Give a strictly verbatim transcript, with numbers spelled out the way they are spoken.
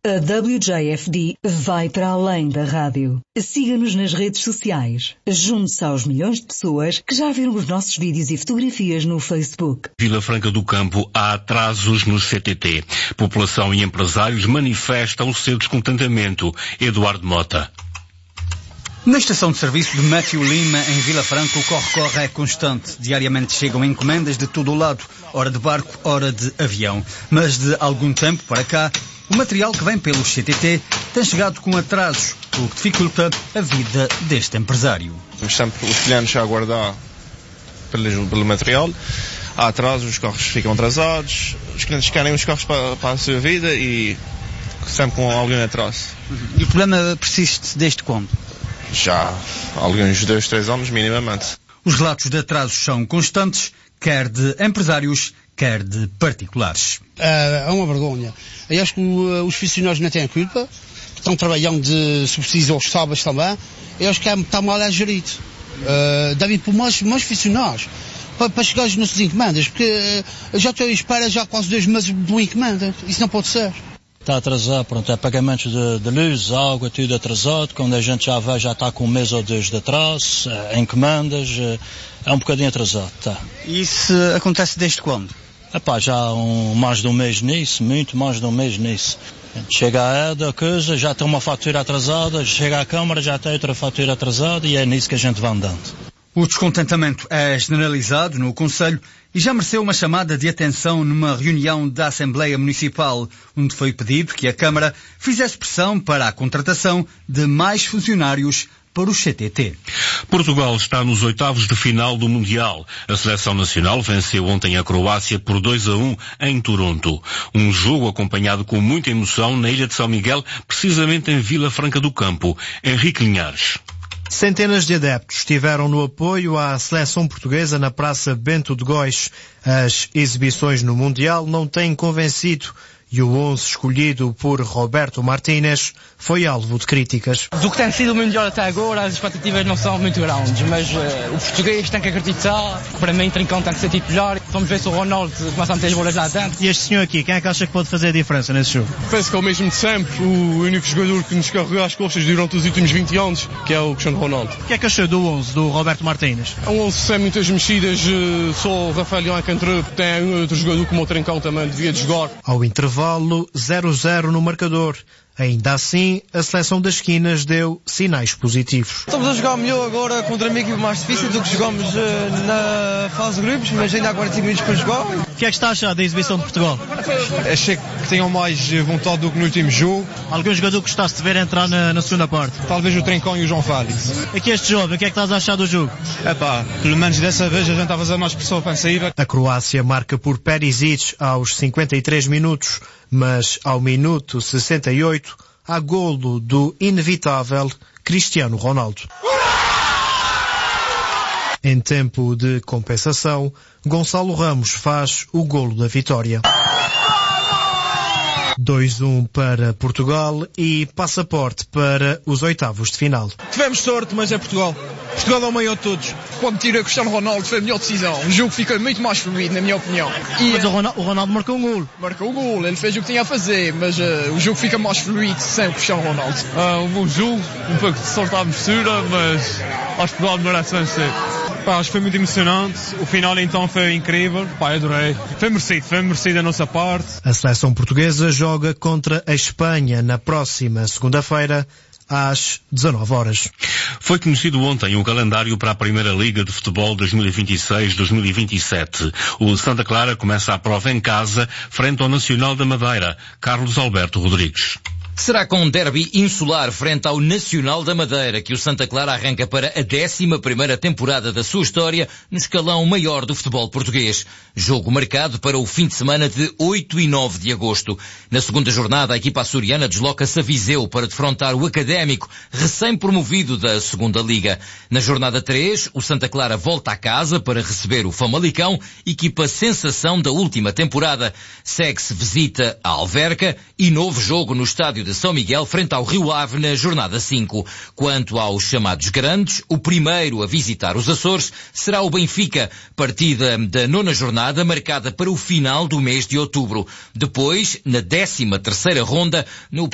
A W J F D vai para além da rádio. Siga-nos nas redes sociais. Junte-se aos milhões de pessoas que já viram os nossos vídeos e fotografias no Facebook. Vila Franca do Campo, há atrasos no C T T. População e empresários manifestam o seu descontentamento. Eduardo Mota. Na estação de serviço de Matthew Lima, em Vila Franca, o corre-corre é constante. Diariamente chegam encomendas de todo o lado, hora de barco, hora de avião. Mas de algum tempo para cá, o material que vem pelos C T T tem chegado com atrasos, o que dificulta a vida deste empresário. Temos sempre os clientes a aguardar pelo, pelo material. Há atrasos, os carros ficam atrasados, os clientes querem os carros para, para a sua vida e sempre com algum atraso. E o problema persiste desde quando? Já há alguns dois, três anos, minimamente. Os relatos de atrasos são constantes, quer de empresários, quer de particulares. É uma vergonha. Eu acho que os funcionários não têm culpa, estão trabalhando de subsídio aos sábados também. Eu acho que está mal a gerido. Uh, devem pôr mais, mais funcionários para, para chegar às nossas encomendas, porque uh, já estou à espera já quase dois meses de uma encomenda. Isso não pode ser. Está atrasado, pronto, é pagamentos de, de luz, água, tudo atrasado. Quando a gente já vai, já está com um mês ou dois de atraso, é, encomendas, é, é um bocadinho atrasado, tá. E isso acontece desde quando? Epá, já há um, mais de um mês nisso, muito mais de um mês nisso. Chega a EDA, coisa, já tem uma fatura atrasada, chega à Câmara, já tem outra fatura atrasada e é nisso que a gente vai andando. O descontentamento é generalizado no Conselho e já mereceu uma chamada de atenção numa reunião da Assembleia Municipal, onde foi pedido que a Câmara fizesse pressão para a contratação de mais funcionários para o C T T. Portugal está nos oitavos de final do Mundial. A seleção nacional venceu ontem a Croácia por dois a um em Toronto. Um jogo acompanhado com muita emoção na Ilha de São Miguel, precisamente em Vila Franca do Campo. Henrique Linhares. Centenas de adeptos estiveram no apoio à seleção portuguesa na Praça Bento de Góis. As exibições no Mundial não têm convencido e o onze escolhido por Roberto Martínez foi alvo de críticas. Do que tem sido o Mundial até agora, as expectativas não são muito grandes, mas uh, o português tem que acreditar. Para mim, Trincão tem que ser titular. Vamos ver se o Ronaldo começa a meter as bolas lá dentro. E este senhor aqui, quem é que acha que pode fazer a diferença nesse jogo? Penso que é o mesmo de sempre, o único jogador que nos carregou as costas durante os últimos vinte anos, que é o Cristiano Ronaldo. O que é que achou do onze, do Roberto Martínez? É um onze sem muitas mexidas, só o Rafael Leão é que entrou, tem outro jogador como o Trincão também devia de jogar. Ao intervalo, zero a zero no marcador. Ainda assim, a seleção das esquinas deu sinais positivos. Estamos a jogar melhor agora contra uma equipe mais difícil do que jogamos uh, na fase de grupos, mas ainda há quarenta minutos para jogar. O que é que está a achar da exibição de Portugal? Achei que tenham mais vontade do que no último jogo. Algum jogador que gostaste de ver entrar na, na segunda parte? Talvez o Trincão e o João Félix. Aqui este jogo, o que é que estás a achar do jogo? É pá, pelo menos dessa vez a gente está a fazer mais pressão ofensiva. A Croácia marca por Perisic aos cinquenta e três minutos, mas ao minuto sessenta e oito há golo do inevitável Cristiano Ronaldo. Em tempo de compensação, Gonçalo Ramos faz o golo da vitória. dois a um para Portugal e passaporte para os oitavos de final. Tivemos sorte, mas é Portugal. Portugal é o maior de todos. Quando tira Cristiano Ronaldo foi a melhor decisão. O jogo fica muito mais fluido, na minha opinião. E, mas o Ronaldo, o Ronaldo marcou um gol. Marcou o gol, ele fez o que tinha a fazer, mas uh, o jogo fica mais fluido sem o Cristiano Ronaldo. Uh, um bom jogo, um pouco de sorte à mistura, mas acho que Portugal merece vencer. Pá, acho que foi muito emocionante. O final então foi incrível. Pá, adorei. Foi merecido, foi merecido a nossa parte. A seleção portuguesa joga contra a Espanha na próxima segunda-feira, às dezanove horas. Foi conhecido ontem o calendário para a Primeira Liga de Futebol dois mil e vinte e seis dois mil e vinte e sete. O Santa Clara começa a prova em casa, frente ao Nacional da Madeira. Carlos Alberto Rodrigues. Será com um derby insular frente ao Nacional da Madeira que o Santa Clara arranca para a décima primeira temporada da sua história no escalão maior do futebol português. Jogo marcado para o fim de semana de oito e nove de agosto. Na segunda jornada, a equipa açoriana desloca-se a Viseu para defrontar o Académico, recém-promovido da segunda Liga. Na jornada três, o Santa Clara volta a casa para receber o Famalicão, equipa sensação da última temporada. Segue-se visita à Alverca e novo jogo no estádio de São Miguel frente ao Rio Ave na jornada cinco. Quanto aos chamados grandes, o primeiro a visitar os Açores será o Benfica, partida da nona jornada marcada para o final do mês de outubro. Depois, na décima terceira ronda, no